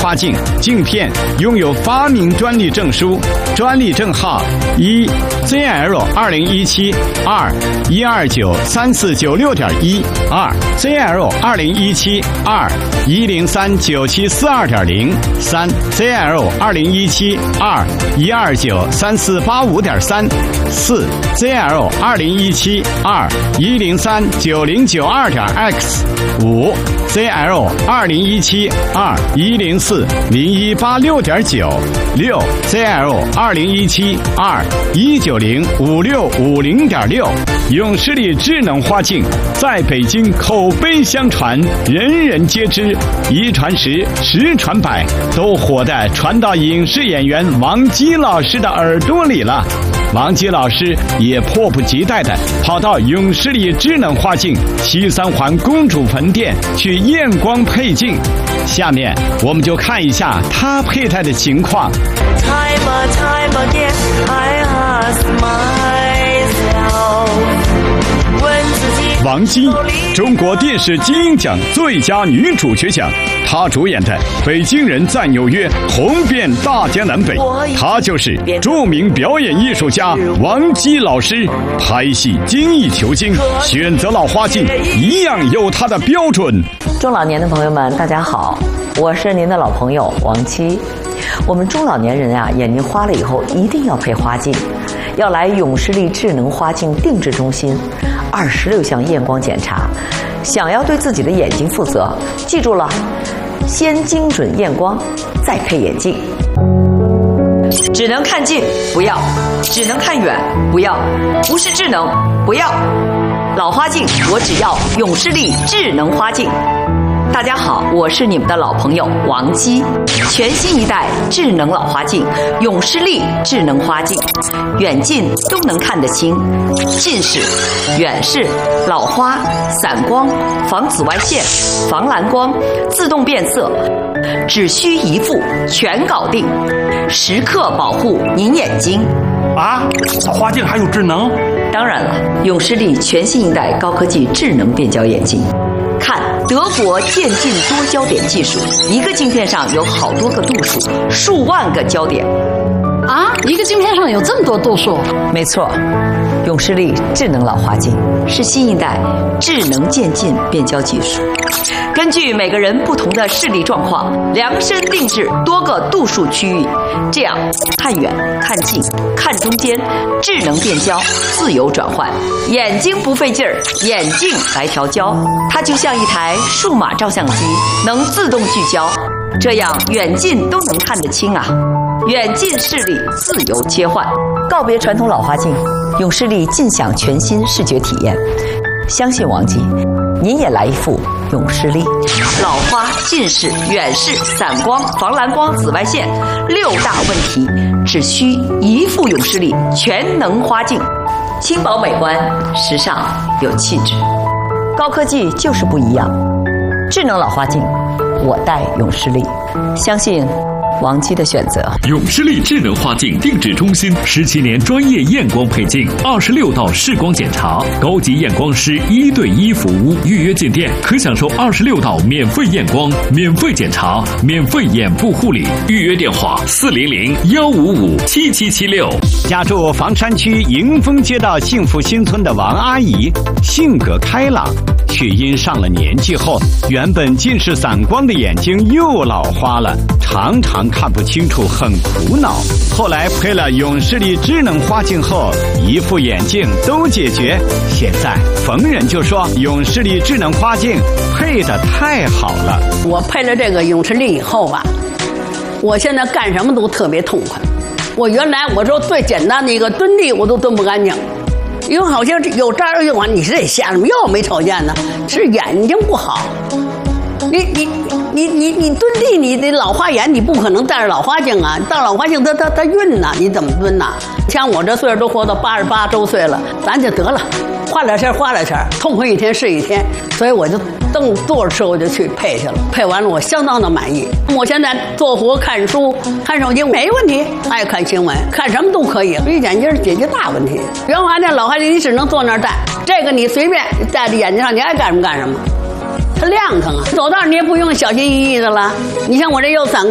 花镜镜片拥有发明专利证书，专利证号1ZL2017 2129349.6.1 2ZL2017 2103972.0 3ZL2017 2129485.3 4ZL2017 2103092.x 5ZL2017 2104018.6.9 6ZL2017 2190565.6永视力智能花镜在北京口碑相传，人人皆知，一传十，十传百，都火的传到影视演员王姬老师的耳朵里了。王姬老师也迫不及待地跑到永视力智能花镜西三环公主坟店去验光配镜。下面我们就看一下他佩戴的情况。王姬，中国电视金鹰奖最佳女主角奖，她主演的《北京人在纽约》红遍大江南北。她就是著名表演艺术家王姬老师。拍戏精益求精，选择老花镜一样有她的标准。 中老年的朋友们，大家好，我是您的老朋友王姬。我们中老年人啊，眼睛花了以后一定要配花镜，要来永视力智能花镜定制中心，26项验光检查。想要对自己的眼睛负责，记住了，先精准验光，再配眼镜。只能看近不要，只能看远不要，不是智能不要。老花镜我只要永视力智能花镜。大家好，我是你们的老朋友王姬。全新一代智能老花镜永视力智能花镜，远近都能看得清，近视、远视、老花、散光、防紫外线、防蓝光、自动变色，只需一副全搞定，时刻保护您眼睛。 啊，老花镜还有智能？ 当然了，永视力全新一代高科技智能变焦眼镜。看德国渐进多焦点技术，一个镜片上有好多个度数，数万个焦点。 啊，一个镜片上有这么多度数？ 没错，永视力智能老花镜是新一代智能渐进变焦技术，根据每个人不同的视力状况，量身定制多个度数区域，这样看远、看近、看中间，智能变焦，自由转换，眼睛不费劲儿，眼镜来调焦，它就像一台数码照相机，能自动聚焦，这样远近都能看得清啊。远近视力自由切换，告别传统老花镜，永视力尽享全新视觉体验。相信王姬，您也来一副永视力。老花、近视、远视、散光、防蓝光、紫外线6大问题，只需一副永视力全能花镜，轻薄美观，时尚有气质。高科技就是不一样，智能老花镜，我戴永视力，相信王姬的选择。 永视力智能花镜定制中心17年专业验光配镜，26道视光检查，高级验光师1对1服务。预约进店可享受26道免费验光、免费检查、免费眼部护理。预约电话400-155-7776。 家住房山区迎丰街道幸福新村的王阿姨，性格开朗，却因上了年纪后，原本近视散光的眼睛又老花了，常常看不清楚，很苦恼。后来配了永视力智能花镜后，一副眼镜都解决。现在逢人就说永视力智能花镜配得太好了。 我配了这个永视力以后吧，我现在干什么都特别痛快。我原来我说最简单的一个蹲地我都蹲不干净，因为好像有这儿用啊，你是得瞎什么药没瞅见呢？是眼睛不好。你蹲地，你得老花眼，你不可能戴着老花镜啊！戴老花镜它晕呐，你怎么蹲呐？像我这岁数都活到88周岁了，咱就得了，花点钱，痛快一天是一天。所以我就正坐着车我就去配去了，配完了我相当的满意。我现在做活、看书、看手机没问题，爱看新闻，看什么都可以。一眼镜解决大问题。原来那老花镜你只能坐那儿戴，这个你随便戴在眼睛上，你爱干什么干什么。它亮堂啊，走道你也不用小心翼翼的了。你像我这又散